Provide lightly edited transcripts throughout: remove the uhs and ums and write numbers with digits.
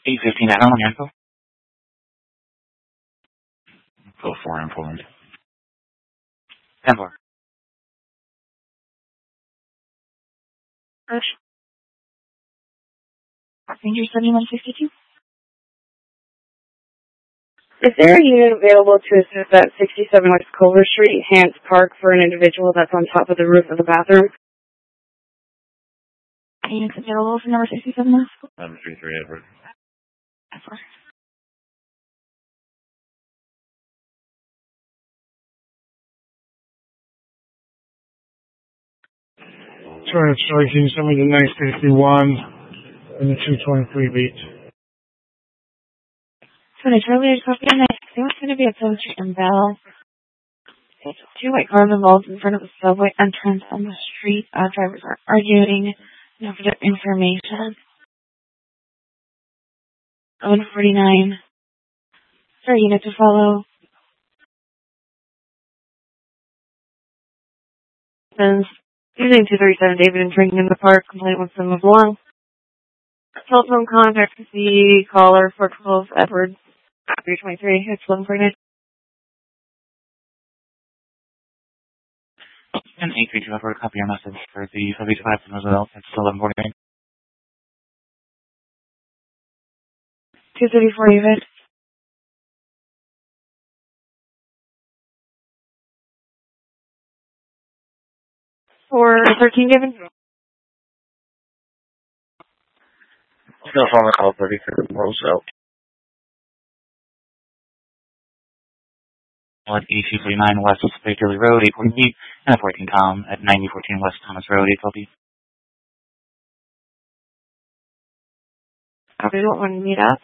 8:15 at home, Yanko. Go for informed. 10-4. Passenger 7162. Is there a unit available to assist at 67 West Culver Street, Hants Park, for an individual that's on top of the roof of the bathroom? Units available for number 67 West? 733 Edward. 10-4. Sorry, can you send me the 951 and the 223 beat? So I totally copy on that. There was going to be a Phillips Street and Bell. It's two white cars involved in front of the subway entrance on the street. Drivers are arguing for their information. 149. Sorry, unit to follow. Says, using 237 David and drinking in the park. Complaint wants to move along. Telephone contact with the caller for 12 Edwards. 323. It's 1149. And 832 Edward, copy your message for the 75 from Roosevelt. It's 1149. 234 David. 413 David. Still on the call 33 from Roosevelt. At 8249 West Bakerley Road, 814 feet, and a 14 Tom at 9014 West Thomas Road, 812 feet. Okay, don't want to meet up.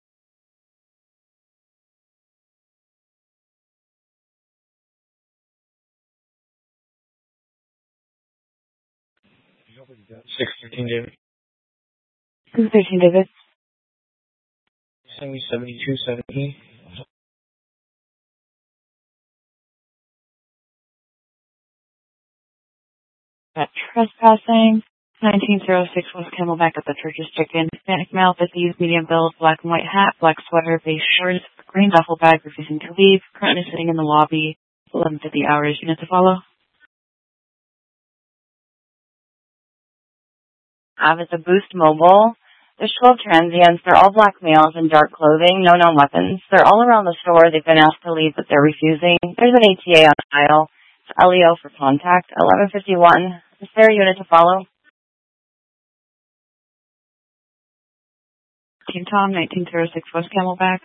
Six 13 David. 13 David. Send me 7217. Trespassing. 1906 West Camelback at the Church's Chicken. Hispanic male, 50s, medium build, black and white hat, black sweater, beige shorts, green duffel bag, refusing to leave. Currently sitting in the lobby. 11:50 hours. Unit to follow. It's a Boost Mobile. There's 12 transients. They're all black males in dark clothing, no known weapons. They're all around the store. They've been asked to leave, but they're refusing. There's an ATA on file. It's LEO for contact. 11:51. Is there a unit to follow? Team Tom, 1906 West Camelback.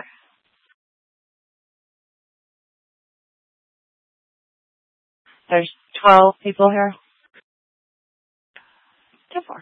There's 12 people here. 10-4.